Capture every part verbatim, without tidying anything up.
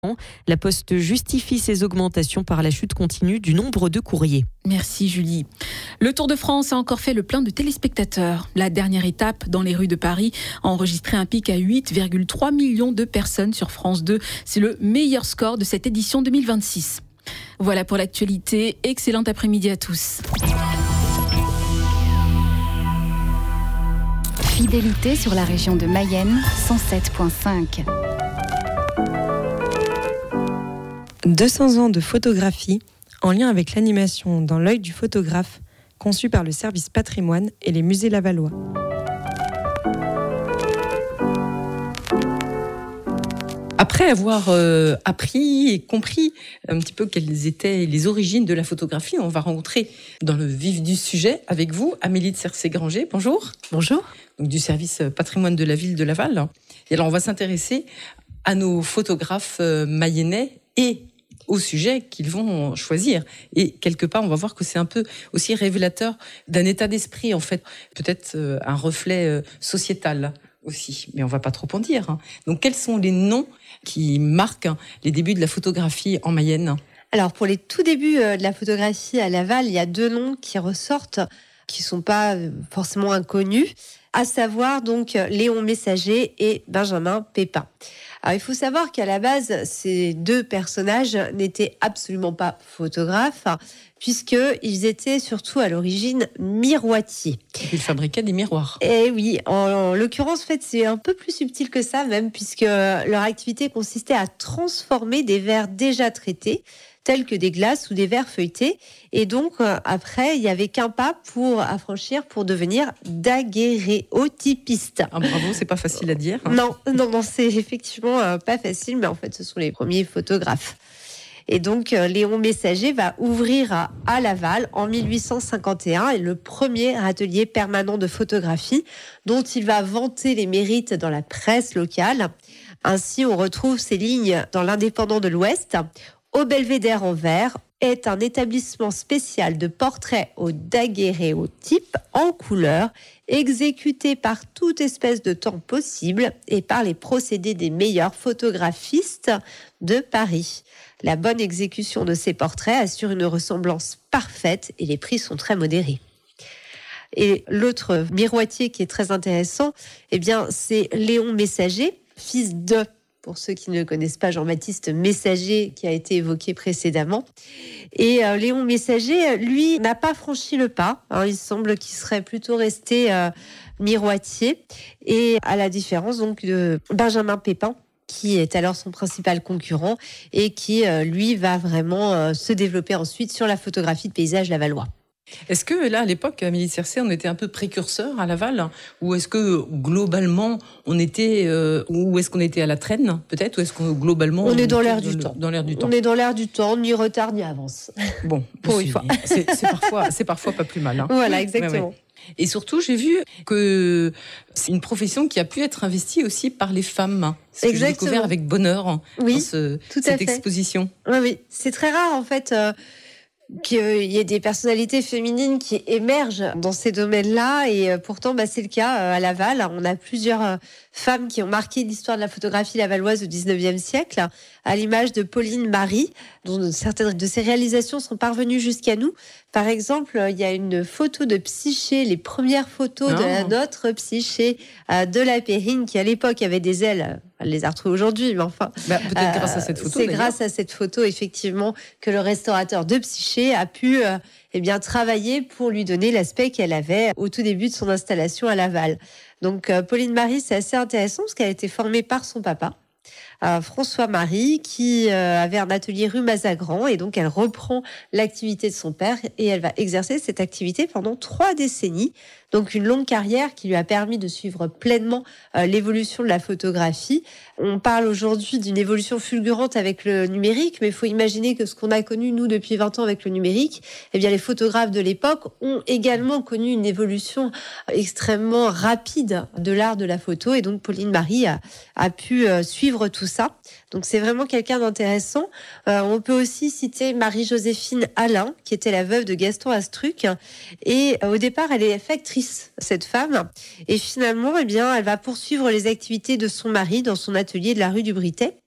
La Poste justifie ces augmentations par la chute continue du nombre de courriers. Merci Julie. Le Tour de France a encore fait le plein de téléspectateurs. La dernière étape dans les rues de Paris a enregistré un pic à huit virgule trois millions de personnes sur France deux. C'est le meilleur score de cette édition deux mille vingt-six. Voilà pour l'actualité. Excellent après-midi à tous. Fidélité sur la région de Mayenne, cent sept virgule cinq. deux cents ans de photographie en lien avec l'animation Dans l'œil du photographe, conçue par le service patrimoine et les musées lavallois. Après avoir euh, appris et compris un petit peu quelles étaient les origines de la photographie, on va rencontrer dans le vif du sujet avec vous Amélie de Cercé-Granger. Bonjour. Bonjour. Donc, du service patrimoine de la ville de Laval. Et alors on va s'intéresser à nos photographes euh, mayennais et au sujet qu'ils vont choisir. Et quelque part, on va voir que c'est un peu aussi révélateur d'un état d'esprit, en fait. Peut-être euh, un reflet euh, sociétal aussi, mais on va pas trop en dire. Hein. Donc, quels sont les noms qui marquent hein, les débuts de la photographie en Mayenne ? Alors, pour les tout débuts euh, de la photographie à Laval, il y a deux noms qui ressortent, qui sont pas euh, forcément inconnus, à savoir donc Léon Messager et Benjamin Pépin. Alors, il faut savoir qu'à la base, ces deux personnages n'étaient absolument pas photographes, puisqu'ils étaient surtout à l'origine miroitiers. Ils fabriquaient des miroirs. Et oui, en, en l'occurrence, en fait, c'est un peu plus subtil que ça même, puisque leur activité consistait à transformer des verres déjà traités, tels que des glaces ou des verres feuilletés. Et donc, euh, après, il n'y avait qu'un pas pour affranchir pour devenir daguerréotypiste. Ah, bravo, c'est pas facile à dire. Hein. Non, non, non, c'est effectivement euh, pas facile, mais en fait, ce sont les premiers photographes. Et donc, euh, Léon Messager va ouvrir à, à Laval en mille huit cent cinquante et un et le premier atelier permanent de photographie dont il va vanter les mérites dans la presse locale. Ainsi, on retrouve ces lignes dans l'Indépendant de l'Ouest. Au Belvédère en verre est un établissement spécial de portraits au daguerréotype en couleur, exécuté par toute espèce de temps possible et par les procédés des meilleurs photographistes de Paris. La bonne exécution de ces portraits assure une ressemblance parfaite et les prix sont très modérés. Et l'autre miroitier qui est très intéressant, eh bien, c'est Léon Messager, fils de... pour ceux qui ne connaissent pas Jean-Baptiste Messager, qui a été évoqué précédemment. Et euh, Léon Messager, lui, n'a pas franchi le pas. Hein, il semble qu'il serait plutôt resté euh, miroitier. Et à la différence donc de Benjamin Pépin, qui est alors son principal concurrent et qui, euh, lui, va vraiment euh, se développer ensuite sur la photographie de paysage lavallois. Est-ce que là, à l'époque, Amélie de Cercé, on était un peu précurseur à Laval, ou est-ce que globalement, on était, euh, ou est-ce qu'on était à la traîne, peut-être, ou est-ce que globalement, on, on est dans l'air dans du le, temps. Dans l'air du temps. On est dans l'air du temps, ni retard ni avance. Bon, pour une fois, c'est, c'est parfois, c'est parfois pas plus mal. Hein. Voilà, exactement. Ouais, ouais. Et surtout, j'ai vu que c'est une profession qui a pu être investie aussi par les femmes. Ce que j'ai découvert avec bonheur oui, dans ce, tout cette à fait. exposition. Oui, oui, c'est très rare en fait. Euh... qu'il y ait des personnalités féminines qui émergent dans ces domaines-là et pourtant bah, c'est le cas à Laval. On a plusieurs femmes qui ont marqué l'histoire de la photographie lavalloise au dix-neuvième siècle, à l'image de Pauline Marie, dont certaines de ses réalisations sont parvenues jusqu'à nous. Par exemple, il y a une photo de Psyché, les premières photos oh. de la, notre Psyché euh, de la Périne, qui à l'époque avait des ailes. Elle les a retrouvées aujourd'hui, mais enfin... Bah, peut-être euh, grâce à cette photo, C'est d'ailleurs. grâce à cette photo, effectivement, que le restaurateur de Psyché a pu euh, eh bien, travailler pour lui donner l'aspect qu'elle avait au tout début de son installation à Laval. Donc, euh, Pauline Marie, c'est assez intéressant parce qu'elle a été formée par son papa, euh, François Marie, qui euh, avait un atelier rue Mazagran, et donc elle reprend l'activité de son père et elle va exercer cette activité pendant trois décennies. Donc une longue carrière qui lui a permis de suivre pleinement euh, l'évolution de la photographie. On parle aujourd'hui d'une évolution fulgurante avec le numérique, mais il faut imaginer que ce qu'on a connu, nous, depuis vingt ans avec le numérique, eh bien, les photographes de l'époque ont également connu une évolution extrêmement rapide de l'art de la photo. Et donc, Pauline Marie a, a pu euh, suivre tout ça. Donc, c'est vraiment quelqu'un d'intéressant. Euh, on peut aussi citer Marie-Joséphine Alain, qui était la veuve de Gaston Astruc. Et euh, au départ, elle est factrice, cette femme. Et finalement, eh bien, elle va poursuivre les activités de son mari dans son atelier de la rue du Britet.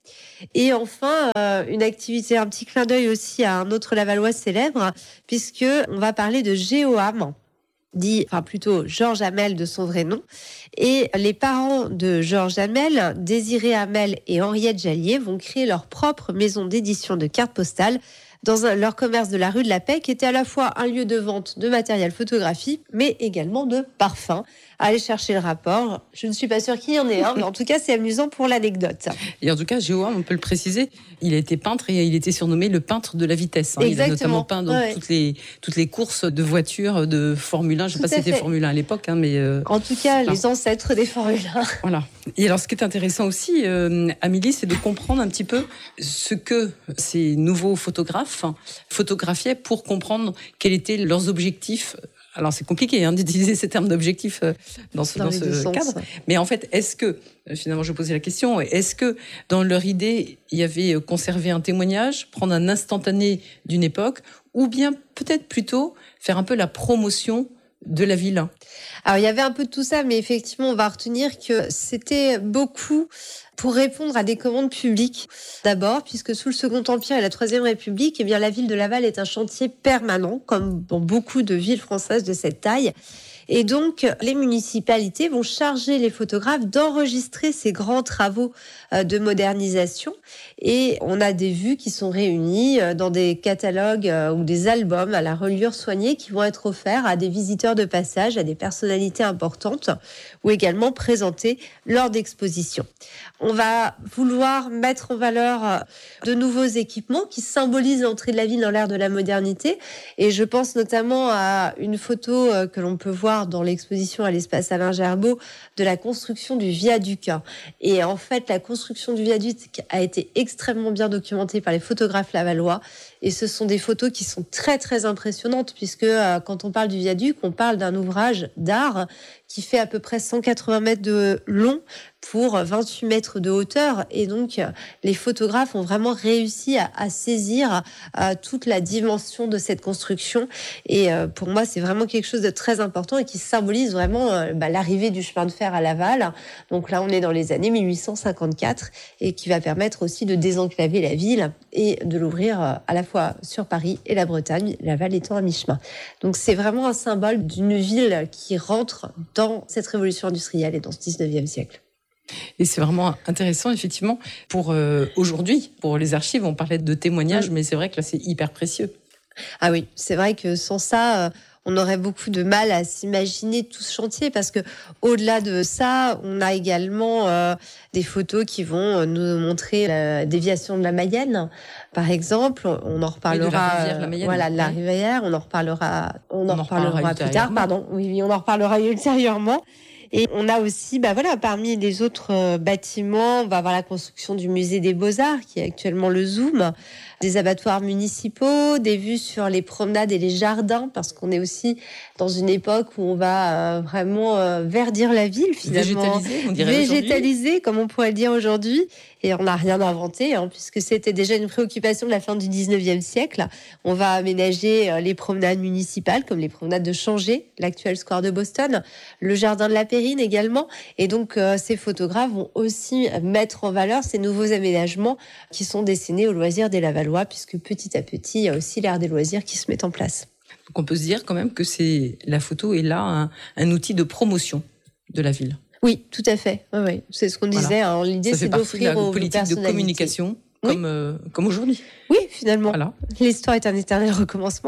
Et enfin, euh, une activité, un petit clin d'œil aussi à un autre Lavallois célèbre, puisque on va parler de Géo Ham, dit, enfin plutôt Georges Hamel de son vrai nom. Et les parents de Georges Hamel, Désiré Hamel et Henriette Jallier, vont créer leur propre maison d'édition de cartes postales dans un, leur commerce de la rue de la Paix, qui était à la fois un lieu de vente de matériel photographique, mais également de parfums. Allez chercher le rapport. Je ne suis pas sûre qu'il y en ait un, mais en tout cas, c'est amusant pour l'anecdote. Et en tout cas, Géo Ham, on peut le préciser, il a été peintre et il était surnommé le peintre de la vitesse. Hein. Il a notamment peint dans ouais. toutes, les, toutes les courses de voitures de Formule un. Je ne sais pas si c'était Formule un à l'époque, hein, mais... Euh, en tout cas, les ancêtres des Formule un. Voilà. Et alors, ce qui est intéressant aussi, euh, Amélie, c'est de comprendre un petit peu ce que ces nouveaux photographes photographiaient pour comprendre quels étaient leurs objectifs. Alors, c'est compliqué hein, d'utiliser ces termes d'objectifs dans ce, dans dans ce cadre. Sens. Mais en fait, est-ce que, finalement, je posais la question, est-ce que dans leur idée, il y avait conserver un témoignage, prendre un instantané d'une époque, ou bien peut-être plutôt faire un peu la promotion de la ville? Alors, il y avait un peu de tout ça, mais effectivement, on va retenir que c'était beaucoup pour répondre à des commandes publiques. D'abord, puisque sous le Second Empire et la Troisième République, eh bien, la ville de Laval est un chantier permanent, comme dans beaucoup de villes françaises de cette taille. Et donc, les municipalités vont charger les photographes d'enregistrer ces grands travaux de modernisation. Et on a des vues qui sont réunies dans des catalogues ou des albums à la reliure soignée qui vont être offerts à des visiteurs de passage, à des personnalités importantes, ou également présentés lors d'expositions. On va vouloir mettre en valeur de nouveaux équipements qui symbolisent l'entrée de la ville dans l'ère de la modernité. Et je pense notamment à une photo que l'on peut voir dans l'exposition à l'espace Alain Gerbaud de la construction du viaduc. Et en fait, la construction du viaduc a été extrêmement bien documentée par les photographes lavallois. Et ce sont des photos qui sont très, très impressionnantes puisque euh, quand on parle du viaduc, on parle d'un ouvrage d'art qui fait à peu près cent quatre-vingts mètres de long pour vingt-huit mètres de hauteur. Et donc, les photographes ont vraiment réussi à, à saisir à toute la dimension de cette construction. Et euh, pour moi, c'est vraiment quelque chose de très important et qui symbolise vraiment euh, bah, l'arrivée du chemin de fer à Laval. Donc là, on est dans les années mille huit cent cinquante-quatre et qui va permettre aussi de désenclaver la ville et de l'ouvrir euh, à la fois sur Paris et la Bretagne, Laval étant à mi-chemin. Donc c'est vraiment un symbole d'une ville qui rentre dans cette révolution industrielle et dans ce dix-neuvième siècle. Et c'est vraiment intéressant, effectivement, pour euh, aujourd'hui, pour les archives, on parlait de témoignages, mais c'est vrai que là, c'est hyper précieux. Ah oui, c'est vrai que sans ça, euh, on aurait beaucoup de mal à s'imaginer tout ce chantier, parce que au-delà de ça, on a également euh, des photos qui vont nous montrer la déviation de la Mayenne, par exemple. On en reparlera. Oui, de la rivière, la Mayenne. Voilà, de la rivière. On en reparlera. On, on en, en reparlera, reparlera plus tard. Pardon. Oui, oui, on en reparlera ultérieurement. Et on a aussi, bah voilà, parmi les autres euh, bâtiments, on va avoir la construction du musée des Beaux-Arts, qui est actuellement le Zoom, des abattoirs municipaux, des vues sur les promenades et les jardins, parce qu'on est aussi dans une époque où on va euh, vraiment euh, verdir la ville, finalement. Végétaliser, on dirait Végétaliser, comme on pourrait le dire aujourd'hui. Et on n'a rien inventé, hein, puisque c'était déjà une préoccupation de la fin du dix-neuvième siècle. On va aménager euh, les promenades municipales, comme les promenades de Changé, l'actuel square de Boston, le jardin de la Périne également. Et donc, euh, ces photographes vont aussi mettre en valeur ces nouveaux aménagements qui sont destinés aux loisirs des Lavallois, puisque petit à petit, il y a aussi l'ère des loisirs qui se met en place. Donc, on peut se dire quand même que c'est, la photo est là un, un outil de promotion de la ville. Oui, tout à fait. Oui, oui. C'est ce qu'on disait. Voilà. Hein. L'idée, ça c'est d'offrir aux politique de communication oui. comme, euh, comme aujourd'hui. Oui, finalement. Voilà. L'histoire est un éternel recommencement.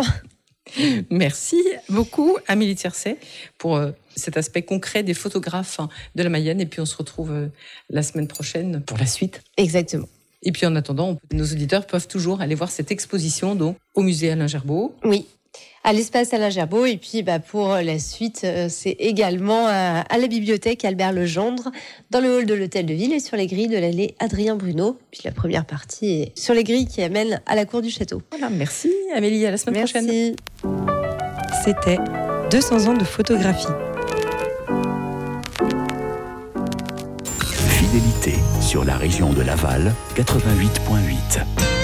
Merci beaucoup, Amélie Tiercet, pour euh, cet aspect concret des photographes hein, de la Mayenne. Et puis, on se retrouve euh, la semaine prochaine pour la suite. Exactement. Et puis, en attendant, nos auditeurs peuvent toujours aller voir cette exposition donc, au musée Alain Gerbaud. Oui. À l'espace Alain Gerbaud, et puis bah, pour la suite, euh, c'est également à, à la bibliothèque Albert Legendre, dans le hall de l'hôtel de ville et sur les grilles de l'allée Adrien Bruno. Puis la première partie est sur les grilles qui amènent à la cour du château. Voilà, merci Amélie, à la semaine merci. prochaine. C'était deux cents ans de photographie. Fidélité sur la région de Laval, quatre-vingt-huit virgule huit.